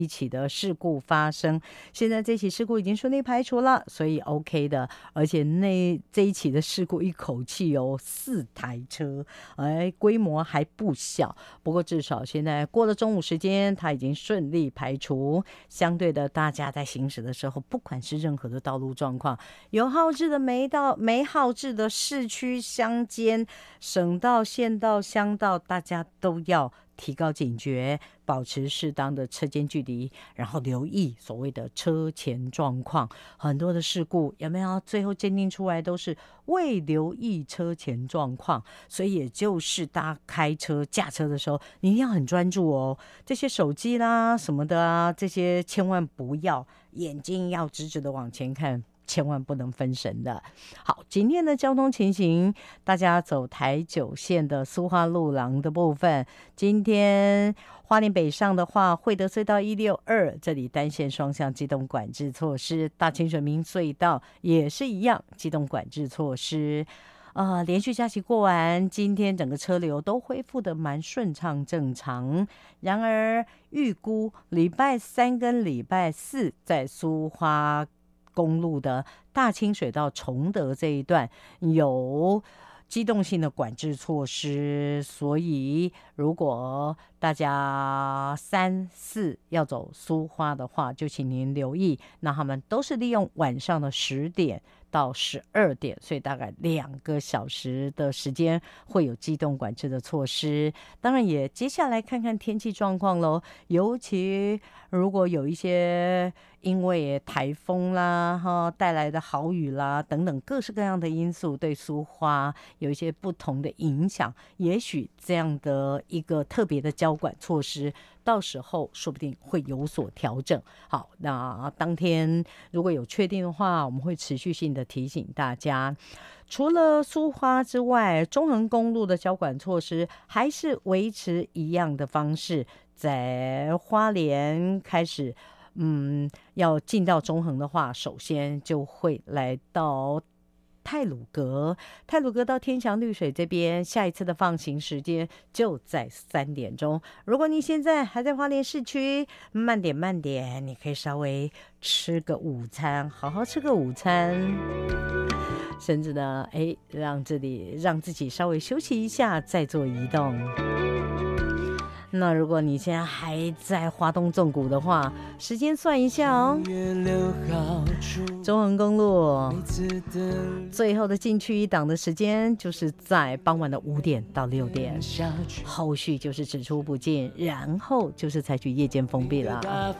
一起的事故发生，现在这起事故已经顺利排除了，所以 OK 的。而且这一起的事故一口气有4台车，规模还不小。不过至少现在过了中午时间，它已经顺利排除。相对的，大家在行驶的时候，不管是任何的道路状况，有号志的没号志的市区乡间、省道、县道、乡道，大家都要提高警觉，保持适当的车间距离，然后留意所谓的车前状况。很多的事故有没有最后鉴定出来都是未留意车前状况，所以也就是大家开车驾车的时候，你一定要很专注哦。这些手机啦什么的啊，这些千万不要，眼睛要直直的往前看，千万不能分神的。好，今天的交通情形，大家走台9线的苏花路廊的部分，今天花莲北上的话，惠德隧道162这里单线双向机动管制措施，大清水明隧道也是一样机动管制措施。连续假期过完，今天整个车流都恢复得蛮顺畅正常。然而预估礼拜3跟礼拜4在苏花公路的大清水到崇德这一段有机动性的管制措施，所以如果大家3、4要走苏花的话，就请您留意，那他们都是利用晚上的10点到12点，所以大概2个小时的时间会有机动管制的措施。当然也接下来看看天气状况咯，尤其如果有一些因为台风啦带来的豪雨啦等等各式各样的因素对苏花有一些不同的影响，也许这样的一个特别的交管措施到时候说不定会有所调整。好，那当天如果有确定的话，我们会持续性的提醒大家。除了苏花之外，中横公路的交管措施还是维持一样的方式，在花莲开始要进到中横的话，首先就会来到太鲁阁到天祥绿水这边，下一次的放行时间就在3点钟。如果你现在还在花莲市区，慢点，你可以稍微吃个午餐，好好吃个午餐，甚至呢，让自己稍微休息一下，再做移动。那如果你现在还在花东纵谷的话，时间算一下哦。中横公路最后的禁区一档的时间就是在傍晚的5点到6点，后续就是只出不进，然后就是采取夜间封闭了。